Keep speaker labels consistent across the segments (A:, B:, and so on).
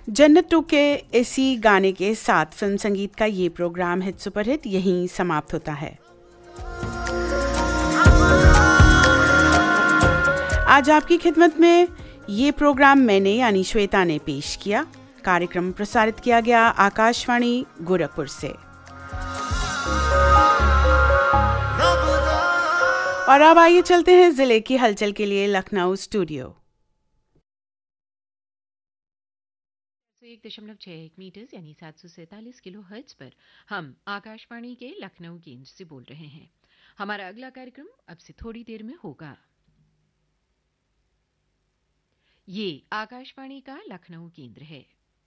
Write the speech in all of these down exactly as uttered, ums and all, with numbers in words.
A: जन्नत टू के इसी गाने के साथ फिल्म संगीत का ये प्रोग्राम हिट सुपर हिट यहीं समाप्त होता है। आज आपकी खिदमत में ये प्रोग्राम मैंने यानी श्वेता ने पेश किया। कार्यक्रम प्रसारित किया गया आकाशवाणी गोरखपुर से। और अब आइए चलते हैं जिले की हलचल के लिए लखनऊ स्टूडियो।
B: एक दशमलव छह एक मीटर यानी सात सौ सैंतालीस किलो हर्ट्ज पर हम आकाशवाणी के लखनऊ केंद्र से बोल रहे हैं। हमारा अगला कार्यक्रम अब से थोड़ी देर में होगा। ये आकाशवाणी का लखनऊ केंद्र है।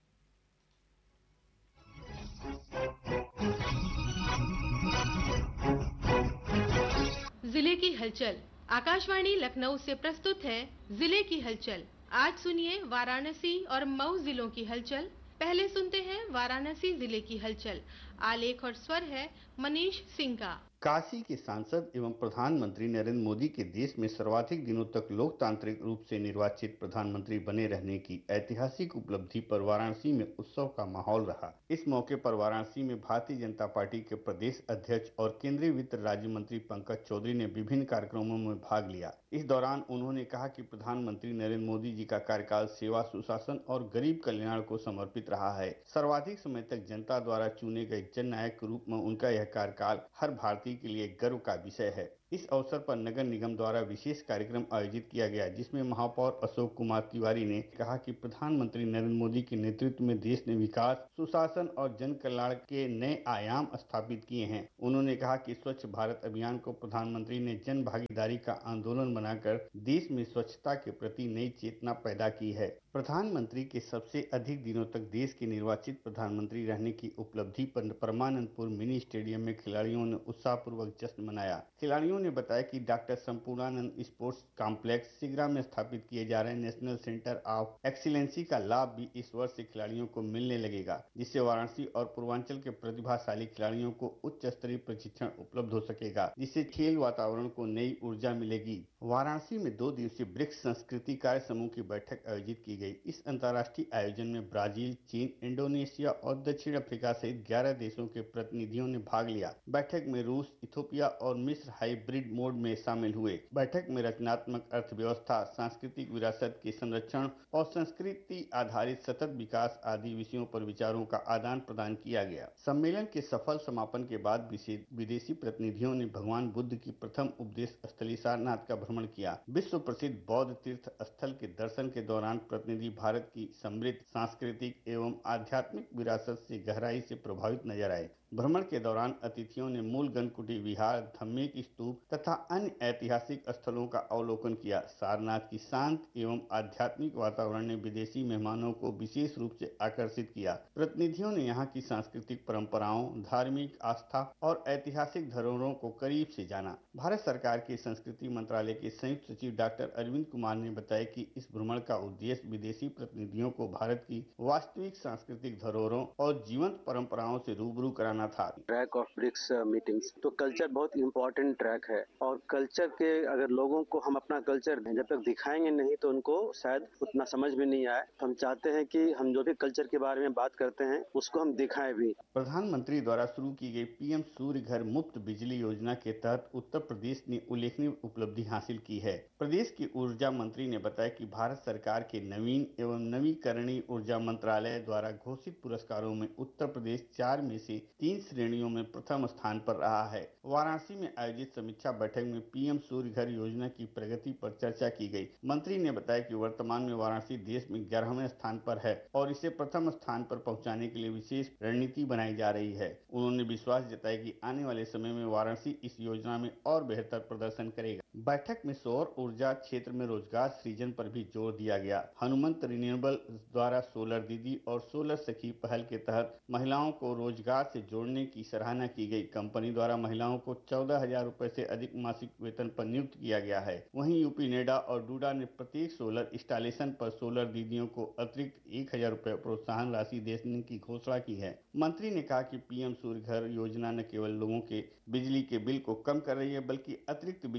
C: जिले की हलचल आकाशवाणी लखनऊ से प्रस्तुत है। जिले की हलचल आज सुनिए वाराणसी और मऊ जिलों की हलचल। पहले सुनते हैं वाराणसी जिले की हलचल। आलेख और स्वर है मनीष सिंह का।
D: काशी के सांसद एवं प्रधानमंत्री नरेंद्र मोदी के देश में सर्वाधिक दिनों तक लोकतांत्रिक रूप से निर्वाचित प्रधानमंत्री बने रहने की ऐतिहासिक उपलब्धि पर वाराणसी में उत्सव का माहौल रहा। इस मौके पर वाराणसी में भारतीय जनता पार्टी के प्रदेश अध्यक्ष और केंद्रीय वित्त राज्य मंत्री पंकज चौधरी ने विभिन्न कार्यक्रमों में भाग लिया। इस दौरान उन्होंने कहा कि प्रधानमंत्री नरेंद्र मोदी जी का कार्यकाल सेवा, सुशासन और गरीब कल्याण को समर्पित रहा है। सर्वाधिक समय तक जनता द्वारा चुने गए जननायक के रूप में उनका यह कार्यकाल हर भारतीय के लिए गर्व का विषय है। इस अवसर पर नगर निगम द्वारा विशेष कार्यक्रम आयोजित किया गया, जिसमें महापौर अशोक कुमार तिवारी ने कहा कि प्रधानमंत्री नरेंद्र मोदी के नेतृत्व में देश ने विकास, सुशासन और जन कल्याण के नए आयाम स्थापित किए हैं। उन्होंने कहा कि स्वच्छ भारत अभियान को प्रधानमंत्री ने जन भागीदारी का आंदोलन बनाकर देश में स्वच्छता के प्रति नई चेतना पैदा की है। प्रधानमंत्री के सबसे अधिक दिनों तक देश के निर्वाचित प्रधानमंत्री रहने की उपलब्धि पर परमानंदपुर मिनी स्टेडियम में खिलाड़ियों ने उत्साहपूर्वक जश्न मनाया। खिलाड़ियों ने बताया कि doctor Sampurnanand sports complex Sigra में स्थापित किए जा रहे नेशनल सेंटर ऑफ एक्सीलेंसी का लाभ भी इस वर्ष से खिलाड़ियों को मिलने लगेगा, जिससे वाराणसी और पूर्वांचल के प्रतिभाशाली खिलाड़ियों को उच्च स्तरीय प्रशिक्षण उपलब्ध हो सकेगा, जिससे खेल वातावरण को नई ऊर्जा मिलेगी। वाराणसी में दो दिवसीय ब्रिक्स संस्कृति कार्य समूह की बैठक आयोजित की गई। इस अंतर्राष्ट्रीय आयोजन में ब्राजील, चीन, इंडोनेशिया और दक्षिण अफ्रीका सहित ग्यारह देशों के प्रतिनिधियों ने भाग लिया। बैठक में रूस, इथियोपिया और मिस्र हाइब्रिड मोड में शामिल हुए। बैठक में रचनात्मक अर्थव्यवस्था, सांस्कृतिक विरासत के संरक्षण और संस्कृति आधारित सतत विकास आदि विषयों पर विचारों का आदान प्रदान किया गया। सम्मेलन के सफल समापन के बाद विदेशी प्रतिनिधियों ने भगवान बुद्ध की प्रथम उपदेश स्थली सारनाथ का भ्रमण किया। विश्व प्रसिद्ध बौद्ध तीर्थ स्थल के दर्शन के दौरान प्रतिनिधि भारत की समृद्ध सांस्कृतिक एवं आध्यात्मिक विरासत से गहराई से प्रभावित नजर आए। भ्रमण के दौरान अतिथियों ने मूल गणकुटी विहार, धम्मेक स्तूप तथा अन्य ऐतिहासिक स्थलों का अवलोकन किया। सारनाथ की शांत एवं आध्यात्मिक वातावरण ने विदेशी मेहमानों को विशेष रूप से आकर्षित किया। प्रतिनिधियों ने यहाँ की सांस्कृतिक परंपराओं, धार्मिक आस्था और ऐतिहासिक धरोहरों को करीब से जाना। भारत सरकार के संस्कृति मंत्रालय के संयुक्त सचिव डॉक्टर अरविंद कुमार ने बताया कि इस भ्रमण का उद्देश्य विदेशी प्रतिनिधियों को भारत की वास्तविक सांस्कृतिक धरोहरों और जीवंत परंपराओं से रूबरू कराना था।
E: ट्रैक ऑफ ब्रिक्स मीटिंग्स तो कल्चर बहुत इम्पोर्टेंट ट्रैक है और कल्चर के अगर लोगों को हम अपना कल्चर जब तक दिखाएंगे नहीं तो उनको शायद उतना समझ में नहीं आए। हम चाहते हैं कि हम जो भी कल्चर के बारे में बात करते हैं उसको हम दिखाएं भी।
D: प्रधानमंत्री द्वारा शुरू की गई पीएम सूर्य घर मुफ्त बिजली योजना के तहत उत्तर प्रदेश ने उल्लेखनीय उपलब्धि हासिल की है। प्रदेश की ऊर्जा मंत्री ने बताया कि भारत सरकार के नवीन एवं नवीकरणीय ऊर्जा मंत्रालय द्वारा घोषित पुरस्कारों में उत्तर प्रदेश चार में से तीन श्रेणियों में प्रथम स्थान पर रहा है। वाराणसी में आयोजित समीक्षा बैठक में पीएम सूर्य घर योजना की प्रगति पर चर्चा की गई। मंत्री ने बताया कि वर्तमान में वाराणसी देश में ग्यारहवें स्थान पर है और इसे प्रथम स्थान पर पहुंचाने के लिए विशेष रणनीति बनाई जा रही है। उन्होंने विश्वास जताया कि आने वाले समय में वाराणसी इस योजना में और बेहतर प्रदर्शन करेगा। बैठक में सौर ऊर्जा क्षेत्र में रोजगार सृजन पर भी जोर दिया गया। हनुमंत रिन्यूएबल द्वारा सोलर दीदी और सोलर सखी पहल के तहत महिलाओं को रोजगार से जोड़ने की सराहना की गई। कंपनी द्वारा महिलाओं को चौदह हजार रुपए से अधिक मासिक वेतन पर नियुक्त किया गया है। वहीं यूपी नेडा और डूडा ने प्रत्येक सोलर इंस्टॉलेशन पर सोलर दीदियों को अतिरिक्त एक हजार रुपए प्रोत्साहन राशि देने की घोषणा की है। मंत्री ने कहा कि पीएम सूर्य घर योजना न केवल लोगों के बिजली के बिल को कम कर रही है बल्कि अतिरिक्त बिजली उत्पादन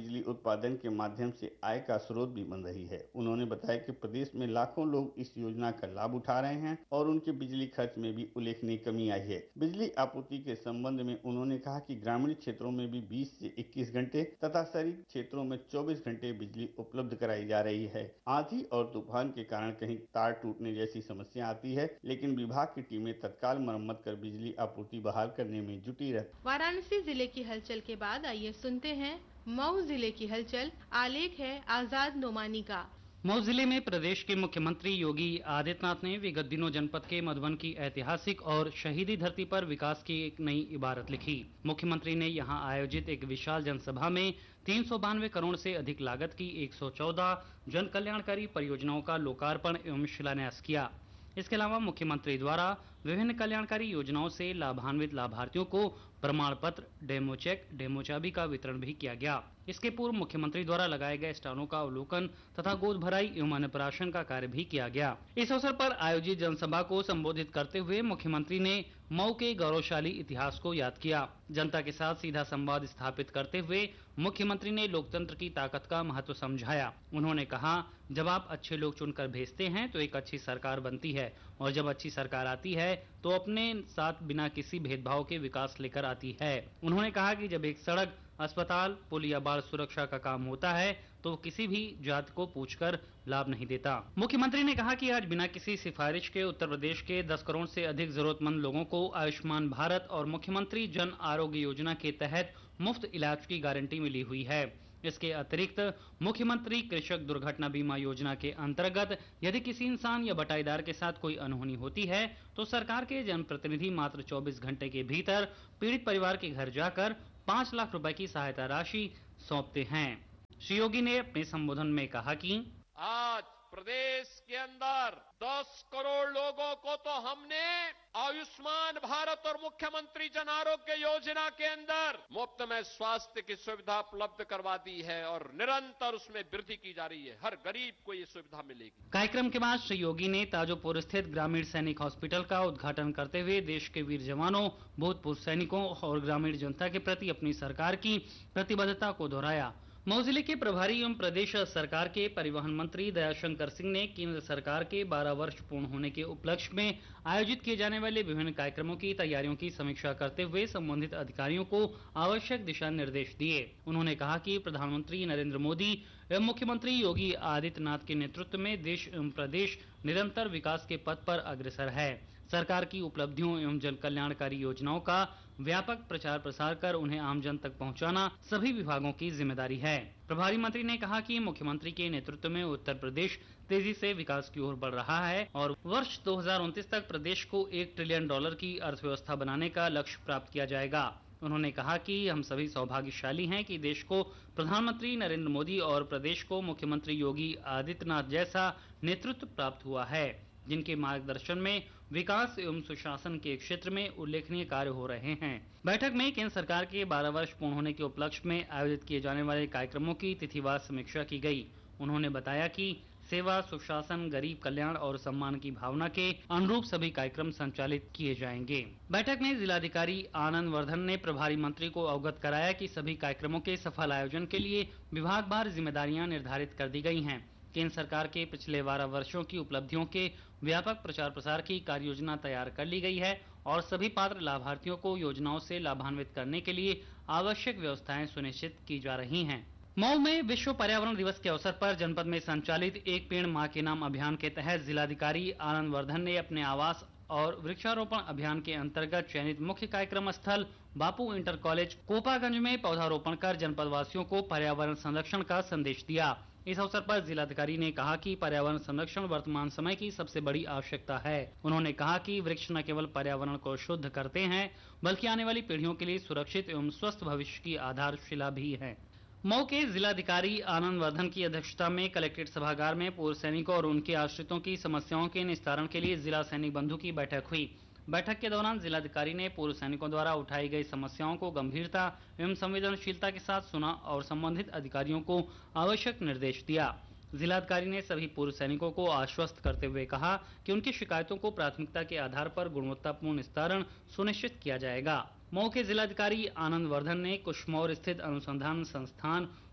D: उत्पादन के माध्यम से आय का स्रोत भी बन रही है। उन्होंने बताया कि प्रदेश में लाखों लोग इस योजना का लाभ उठा रहे हैं और उनके बिजली खर्च में भी उल्लेखनीय कमी आई है। बिजली आपूर्ति के संबंध में उन्होंने कहा कि ग्रामीण क्षेत्रों में भी बीस से इक्कीस घंटे तथा शहरी क्षेत्रों में चौबीस घंटे बिजली उपलब्ध कराई जा रही है। आंधी और तूफान के कारण कहीं तार टूटने जैसी समस्या आती है, लेकिन विभाग की टीमें तत्काल मरम्मत कर बिजली आपूर्ति बहाल करने में जुटी रहती।
C: वाराणसी जिले की हलचल के बाद आइए सुनते हैं मऊ जिले की हलचल। आलेख है आजाद नोमानी का।
F: मऊ जिले में प्रदेश के मुख्यमंत्री योगी आदित्यनाथ ने विगत दिनों जनपद के मधुबन की ऐतिहासिक और शहीदी धरती पर विकास की एक नई इबारत लिखी। मुख्यमंत्री ने यहां आयोजित एक विशाल जनसभा में तीन सौ बानवे करोड़ से अधिक लागत की एक सौ चौदह जन कल्याणकारी परियोजनाओं का लोकार्पण एवं शिलान्यास किया। इसके अलावा मुख्यमंत्री द्वारा विभिन्न कल्याणकारी योजनाओं से लाभान्वित लाभार्थियों को प्रमाण पत्र, डेमो चेक, डेमो चाबी का वितरण भी किया गया। इसके पूर्व मुख्यमंत्री द्वारा लगाए गए स्टॉलों का अवलोकन तथा गोद भराई एवं अन्नप्राशन का कार्य भी किया गया। इस अवसर पर आयोजित जनसभा को संबोधित करते हुए मुख्यमंत्री ने मऊ के गौरवशाली इतिहास को याद किया। जनता के साथ सीधा संवाद स्थापित करते हुए मुख्यमंत्री ने लोकतंत्र की ताकत का महत्व समझाया। उन्होंने कहा, जब आप अच्छे लोग चुनकर भेजते हैं तो एक अच्छी सरकार बनती है, और जब अच्छी सरकार आती है तो अपने साथ बिना किसी भेदभाव के विकास लेकर आती है। उन्होंने कहा कि जब एक सड़क, अस्पताल, पुल या बाढ़ सुरक्षा का काम होता है तो किसी भी जाति को पूछकर लाभ नहीं देता। मुख्यमंत्री ने कहा कि आज बिना किसी सिफारिश के उत्तर प्रदेश के दस करोड़ से अधिक जरूरतमंद लोगों को आयुष्मान भारत और मुख्यमंत्री जन आरोग्य योजना के तहत मुफ्त इलाज की गारंटी मिली हुई है। इसके अतिरिक्त मुख्यमंत्री कृषक दुर्घटना बीमा योजना के अंतर्गत यदि किसी इंसान या बटाईदार के साथ कोई अनहोनी होती है तो सरकार के जनप्रतिनिधि मात्र चौबीस घंटे के भीतर पीड़ित परिवार के घर जाकर पाँच लाख रुपए की सहायता राशि सौंपते हैं। श्री योगी ने अपने संबोधन में कहा कि
G: आज प्रदेश के अंदर दस करोड़ लोगों को तो हमने आयुष्मान भारत और मुख्यमंत्री जन आरोग्य योजना के अंदर मुफ्त में स्वास्थ्य की सुविधा उपलब्ध करवा दी है और निरंतर उसमें वृद्धि की जा रही है। हर गरीब को ये सुविधा मिलेगी।
F: कार्यक्रम के बाद श्री योगी ने ताजोपुर स्थित ग्रामीण सैनिक हॉस्पिटल का उद्घाटन करते हुए देश के वीर जवानों, भूतपूर्व सैनिकों और ग्रामीण जनता के प्रति अपनी सरकार की प्रतिबद्धता को दोहराया। मऊ जिले के प्रभारी एवं प्रदेश सरकार के परिवहन मंत्री दयाशंकर सिंह ने केंद्र सरकार के बारह वर्ष पूर्ण होने के उपलक्ष्य में आयोजित किए जाने वाले विभिन्न कार्यक्रमों की तैयारियों की समीक्षा करते हुए संबंधित अधिकारियों को आवश्यक दिशा निर्देश दिए। उन्होंने कहा कि प्रधानमंत्री नरेंद्र मोदी एवं मुख्यमंत्री योगी आदित्यनाथ के नेतृत्व में देश एवं प्रदेश निरंतर विकास के पथ पर अग्रसर है। सरकार की उपलब्धियों एवं जन कल्याणकारी योजनाओं का व्यापक प्रचार प्रसार कर उन्हें आम जन तक पहुंचाना सभी विभागों की जिम्मेदारी है। प्रभारी मंत्री ने कहा कि मुख्यमंत्री के नेतृत्व में उत्तर प्रदेश तेजी से विकास की ओर बढ़ रहा है और वर्ष दो हज़ार उनतीस तक प्रदेश को एक ट्रिलियन डॉलर की अर्थव्यवस्था बनाने का लक्ष्य प्राप्त किया जाएगा। उन्होंने कहा कि हम सभी सौभाग्यशाली हैं कि देश को प्रधानमंत्री नरेंद्र मोदी और प्रदेश को मुख्यमंत्री योगी आदित्यनाथ जैसा नेतृत्व प्राप्त हुआ है, जिनके मार्गदर्शन में विकास एवं सुशासन के क्षेत्र में उल्लेखनीय कार्य हो रहे हैं। बैठक में केंद्र सरकार के बारह वर्ष पूर्ण होने के उपलक्ष्य में आयोजित किए जाने वाले कार्यक्रमों की तिथिवार समीक्षा की गई। उन्होंने बताया कि सेवा, सुशासन, गरीब कल्याण और सम्मान की भावना के अनुरूप सभी कार्यक्रम संचालित किए जाएंगे। बैठक में जिलाधिकारी आनंद वर्धन ने प्रभारी मंत्री को अवगत कराया कि सभी कार्यक्रमों के सफल आयोजन के लिए विभागवार जिम्मेदारियां निर्धारित कर दी गई हैं। केंद्र सरकार के पिछले बारह वर्षों की उपलब्धियों के व्यापक प्रचार प्रसार की कार्य योजना तैयार कर ली गई है और सभी पात्र लाभार्थियों को योजनाओं से लाभान्वित करने के लिए आवश्यक व्यवस्थाएं सुनिश्चित की जा रही हैं। मऊ में विश्व पर्यावरण दिवस के अवसर पर जनपद में संचालित एक पेड़ मां के नाम अभियान के तहत जिलाधिकारी आनंद वर्धन ने अपने आवास और वृक्षारोपण अभियान के अंतर्गत चयनित मुख्य कार्यक्रम स्थल बापू इंटर कॉलेज कोपागंज में पौधारोपण कर जनपद वासियों को पर्यावरण संरक्षण का संदेश दिया। इस अवसर पर जिलाधिकारी ने कहा कि पर्यावरण संरक्षण वर्तमान समय की सबसे बड़ी आवश्यकता है। उन्होंने कहा कि वृक्ष न केवल पर्यावरण को शुद्ध करते हैं बल्कि आने वाली पीढ़ियों के लिए सुरक्षित एवं स्वस्थ भविष्य की आधारशिला भी है। मऊ के जिलाधिकारी आनंद वर्धन की अध्यक्षता में कलेक्ट्रेट सभागार में पूर्व सैनिकों और उनके आश्रितों की समस्याओं के निस्तारण के लिए जिला सैनिक बंधु की बैठक हुई। बैठक के दौरान जिलाधिकारी ने पूर्व सैनिकों द्वारा उठाई गई समस्याओं को गंभीरता एवं संवेदनशीलता के साथ सुना और संबंधित अधिकारियों को आवश्यक निर्देश दिया। जिलाधिकारी ने सभी पूर्व सैनिकों को आश्वस्त करते हुए कहा कि उनकी शिकायतों को प्राथमिकता के आधार पर गुणवत्तापूर्ण निस्तारण सुनिश्चित किया जाएगा। मऊ के जिलाधिकारी आनंद वर्धन ने कुशमौर स्थित अनुसंधान संस्थान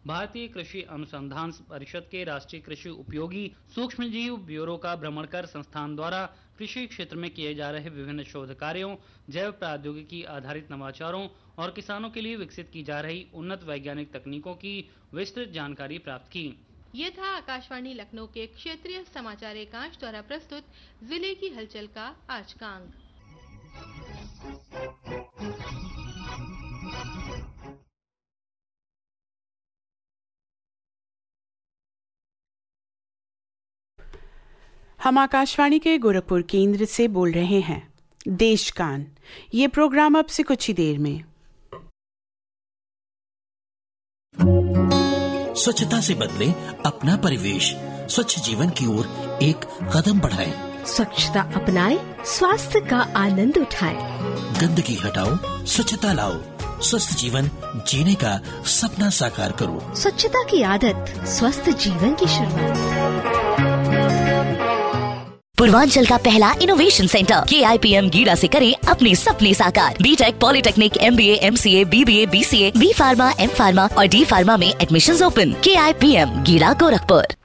F: भारतीय कृषि अनुसंधान परिषद के राष्ट्रीय कृषि उपयोगी सूक्ष्म जीव ब्यूरो का भ्रमण कर संस्थान द्वारा कृषि क्षेत्र में किए जा रहे विभिन्न शोध कार्यों, जैव प्रौद्योगिकी आधारित नवाचारों और किसानों के लिए विकसित की जा रही उन्नत वैज्ञानिक तकनीकों की विस्तृत जानकारी प्राप्त की।
C: ये था आकाशवाणी लखनऊ के क्षेत्रीय समाचार एकांश द्वारा प्रस्तुत जिले की हलचल का आज का अंक।
A: हम आकाशवाणी के गोरखपुर केंद्र से बोल रहे हैं। देशकान ये प्रोग्राम अब से कुछ ही देर में।
H: स्वच्छता से बदले अपना परिवेश, स्वच्छ जीवन की ओर एक कदम बढ़ाएं।
I: स्वच्छता अपनाएं, स्वास्थ्य का आनंद उठाएं।
H: गंदगी हटाओ, स्वच्छता लाओ, स्वस्थ जीवन जीने का सपना साकार करो।
I: स्वच्छता की आदत, स्वस्थ जीवन की शुरुआत।
J: पूर्वांचल का पहला इनोवेशन सेंटर के आई पी एम गीड़ा से करें अपने सपने साकार। बीटेक, पॉलिटेक्निक, एम बी ए, एम सी ए, बी बी ए, बी सी ए, बी फार्मा, एम फार्मा और डी फार्मा में एडमिशंस ओपन। के आई पी एम गीड़ा गोरखपुर।